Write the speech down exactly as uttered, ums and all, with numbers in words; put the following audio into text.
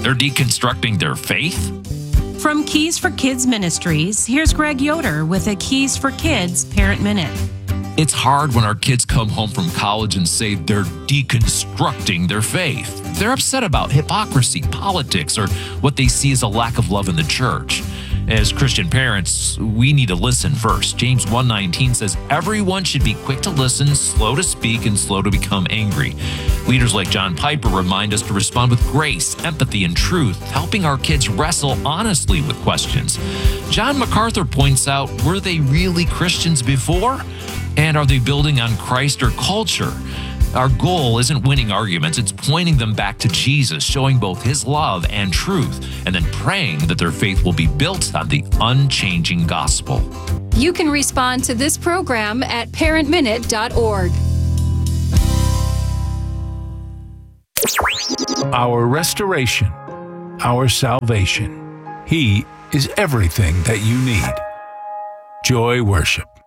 They're deconstructing their faith? From Keys for Kids Ministries, here's Greg Yoder with a Keys for Kids Parent Minute. It's hard when our kids come home from college and say they're deconstructing their faith. They're upset about hypocrisy, politics, or what they see as a lack of love in the church. As Christian parents, we need to listen first. James one nineteen says, everyone should be quick to listen, slow to speak, and slow to become angry. Leaders like John Piper remind us to respond with grace, empathy, and truth, helping our kids wrestle honestly with questions. John MacArthur points out, were they really Christians before? And are they building on Christ or culture? Our goal isn't winning arguments, it's pointing them back to Jesus, showing both his love and truth, and then praying that their faith will be built on the unchanging gospel. You can respond to this program at parent minute dot org. Our restoration, our salvation. He is everything that you need. Joy Worship.